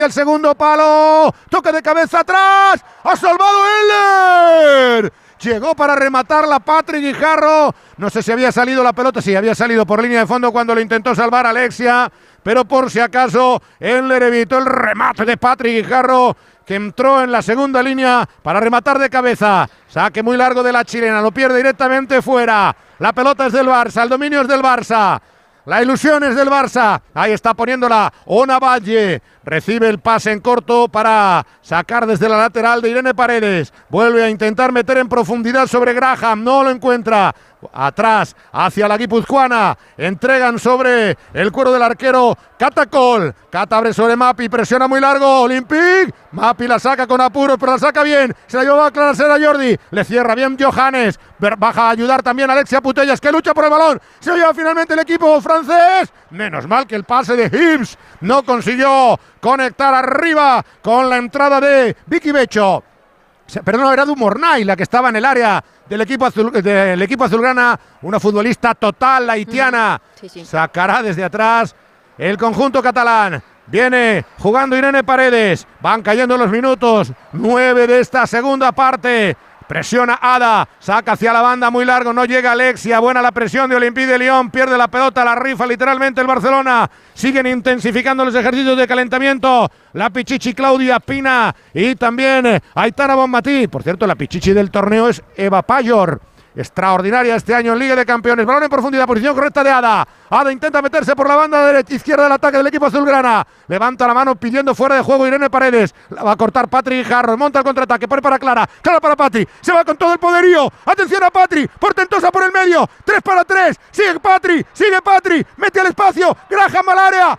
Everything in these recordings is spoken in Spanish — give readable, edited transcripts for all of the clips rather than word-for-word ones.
El segundo palo, toque de cabeza atrás, ha salvado Eller. Llegó para rematarla Patrick Guijarro. No sé si había salido la pelota, sí, había salido por línea de fondo cuando lo intentó salvar Alexia, pero por si acaso Eller evitó el remate de Patrick Guijarro, que entró en la segunda línea para rematar de cabeza. Saque muy largo de la chilena, lo pierde directamente fuera. La pelota es del Barça, el dominio es del Barça. La ilusión es del Barça. Ahí está poniéndola Ona Valle. Recibe el pase en corto para sacar desde la lateral de Irene Paredes. Vuelve a intentar meter en profundidad sobre Graham. No lo encuentra. Atrás, hacia la guipuzcoana. Entregan sobre el cuero del arquero Catacol. Cata abre sobre Mapi, presiona muy largo. Olympique. Mapi la saca con apuros, pero la saca bien. Se la lleva a Clara Jordi. Le cierra bien Johannes. Baja a ayudar también Alexia Putellas, que lucha por el balón. Se lo lleva finalmente el equipo francés. Menos mal que el pase de Hibbs no consiguió conectar arriba con la entrada de Vicky Becho. Perdón, era Dumornay la que estaba en el área del equipo azulgrana, una futbolista total, la haitiana. Sí. Sacará desde atrás el conjunto catalán. Viene jugando Irene Paredes. Van cayendo los minutos. 9 de esta segunda parte. Presiona Ada, saca hacia la banda muy largo, no llega Alexia, buena la presión de Olympique de Lyon, pierde la pelota, la rifa literalmente el Barcelona. Siguen intensificando los ejercicios de calentamiento. La Pichichi Claudia Pina y también Aitana Bonmatí. Por cierto, la Pichichi del torneo es Eva Payor. Extraordinaria este año en Liga de Campeones. Balón en profundidad, posición correcta de Ada. Ada intenta meterse por la banda derecha, izquierda del ataque del equipo azulgrana. Levanta la mano pidiendo fuera de juego Irene Paredes. La va a cortar Patrick Guijarro. Monta el contraataque, pone para Clara. Clara para Patri. Se va con todo el poderío. Atención a Patri. Portentosa por el medio. 3 para 3. Sigue Patri. Mete al espacio. Graham al área.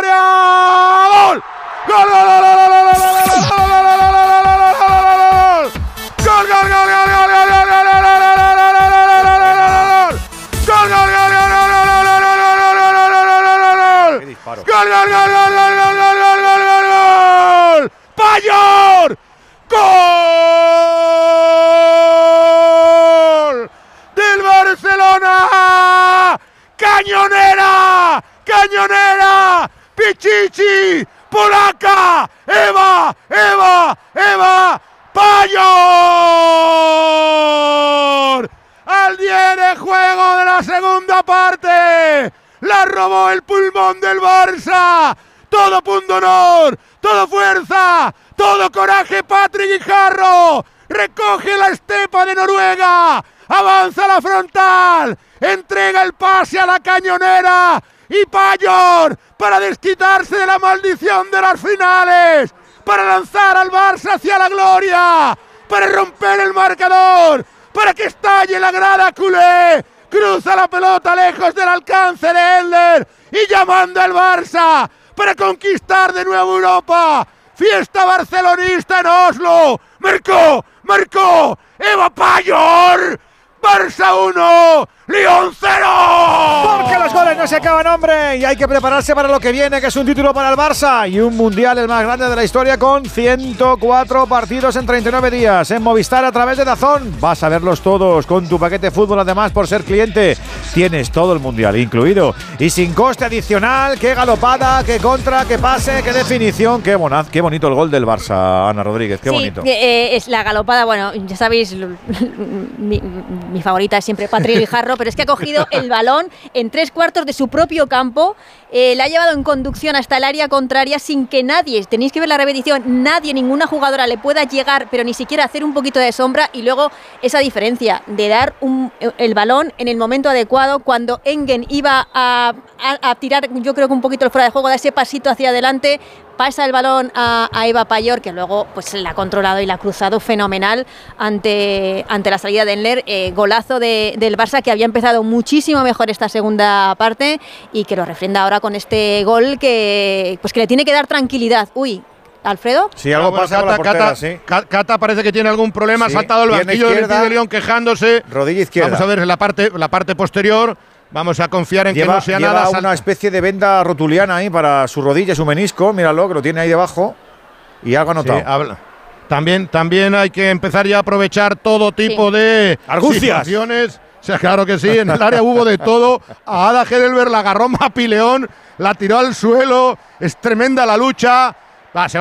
¡Gol! ¡Gol, gol, gol, gol, gol, gol, ¡Payor! ¡Gol! ¡Del Barcelona! ¡Cañonera! ¡Pichichi! ¡Polaca! ¡Eva! ¡Payor! Al 10 de juego de la segunda parte. La robó el pulmón del Barça. Todo punto honor, todo fuerza, todo coraje. Patrick Guijarro recoge la estepa de Noruega, avanza a la frontal, entrega el pase a la cañonera y Payor para desquitarse de la maldición de las finales, para lanzar al Barça hacia la gloria, para romper el marcador, para que estalle la grada culé. Cruza la pelota lejos del alcance de Eller y ya manda el Barça para conquistar de nuevo Europa. Fiesta barcelonista en Oslo. Marcó Eva Payor. Barça 1, Lyon 0. Porque los goles no se acaban, hombre, y hay que prepararse para lo que viene, que es un título para el Barça y un mundial el más grande de la historia, con 104 partidos en 39 días en Movistar a través de DAZN. Vas a verlos todos con tu paquete fútbol. Además, por ser cliente, tienes todo el mundial incluido y sin coste adicional. Qué galopada, qué contra, qué pase, qué definición. Qué bonito el gol del Barça, Ana Rodríguez, qué bonito. Es la galopada, bueno, ya sabéis, mi favorita es siempre Patrick Guijarro, pero es que ha cogido el balón en 3/4 de su propio campo, la ha llevado en conducción hasta el área contraria sin que nadie, tenéis que ver la repetición, ninguna jugadora le pueda llegar, pero ni siquiera hacer un poquito de sombra, y luego esa diferencia de dar el balón en el momento adecuado, cuando Engen iba a tirar, yo creo que un poquito el fuera de juego, da ese pasito hacia adelante, pasa el balón a Eva Payor, que luego pues la ha controlado y la ha cruzado fenomenal ante la salida de Eller. Golazo del Barça, que había empezado muchísimo mejor esta segunda parte y que lo refrenda ahora con este gol que le tiene que dar tranquilidad. ¿Alfredo? Sí, algo pasa con la portera, sí. Cata parece que tiene algún problema, sí. Ha saltado el banquillo de León quejándose. Rodilla izquierda. Vamos a ver la parte posterior. Vamos a confiar en que no sea nada. Lleva una especie de venda rotuliana ahí para su rodilla, su menisco. Míralo, que lo tiene ahí debajo. Y algo anotado. Sí, también hay que empezar ya a aprovechar todo tipo de situaciones. O sea, claro que sí, en el área hubo de todo. A Ada Heidelberg la agarró Mapi León, la tiró al suelo. Es tremenda la lucha.